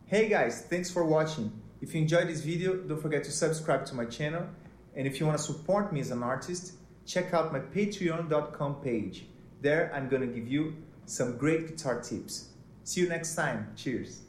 Hey guys, thanks for watching. If you enjoyed this video, don't forget to subscribe to my channel. And if you want to support me as an artist, check out my patreon.com page. There I'm going to give you some great guitar tips. See you next time. Cheers.